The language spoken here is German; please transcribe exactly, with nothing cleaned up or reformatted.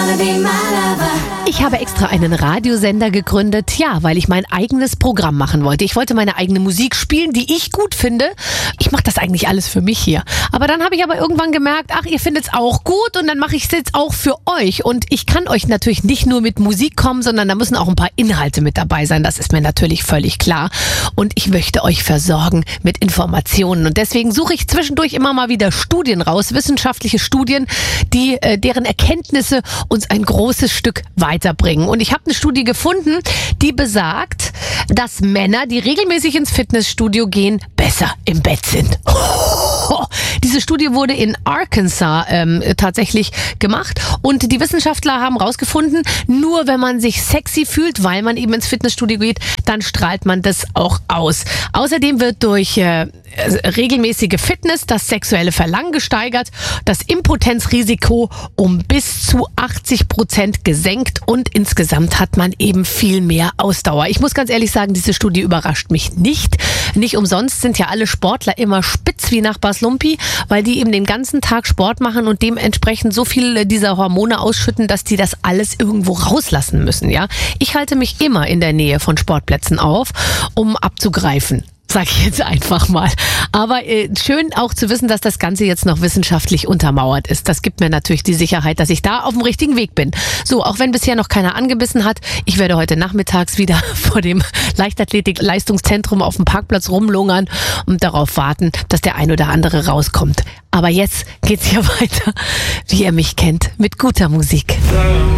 Ich habe extra einen Radiosender gegründet, ja, weil ich mein eigenes Programm machen wollte. Ich wollte meine eigene Musik spielen, die ich gut finde. Ich mache das eigentlich alles für mich hier. Aber dann habe ich aber irgendwann gemerkt, ach, ihr findet es auch gut und dann mache ich es jetzt auch für euch. Und ich kann euch natürlich nicht nur mit Musik kommen, sondern da müssen auch ein paar Inhalte mit dabei sein. Das ist mir natürlich völlig klar. Und ich möchte euch versorgen mit Informationen. Und deswegen suche ich zwischendurch immer mal wieder Studien raus, wissenschaftliche Studien, die äh, deren Erkenntnisse uns ein großes Stück weiterbringen. Und ich habe eine Studie gefunden, die besagt, dass Männer, die regelmäßig ins Fitnessstudio gehen, besser im Bett sind. Oh, diese Studie wurde in Arkansas ähm, tatsächlich gemacht und die Wissenschaftler haben rausgefunden, nur wenn man sich sexy fühlt, weil man eben ins Fitnessstudio geht, dann strahlt man das auch aus. Außerdem wird durch äh, regelmäßige Fitness das sexuelle Verlangen gesteigert, das Impotenzrisiko um bis zu achtzig Prozent gesenkt und insgesamt hat man eben viel mehr Ausdauer. Ich muss ganz ehrlich sagen, diese Studie überrascht mich nicht. Nicht umsonst sind ja alle Sportler immer spitz wie Nachbars Lumpi, weil die eben den ganzen Tag Sport machen und dementsprechend so viel dieser Hormone ausschütten, dass die das alles irgendwo rauslassen müssen. Ja, ich halte mich immer in der Nähe von Sportplätzen auf, um abzugreifen. Sag ich jetzt einfach mal. Aber äh, schön auch zu wissen, dass das Ganze jetzt noch wissenschaftlich untermauert ist. Das gibt mir natürlich die Sicherheit, dass ich da auf dem richtigen Weg bin. So, auch wenn bisher noch keiner angebissen hat, ich werde heute nachmittags wieder vor dem Leichtathletik-Leistungszentrum auf dem Parkplatz rumlungern und darauf warten, dass der ein oder andere rauskommt. Aber jetzt geht's hier weiter, wie ihr mich kennt, mit guter Musik.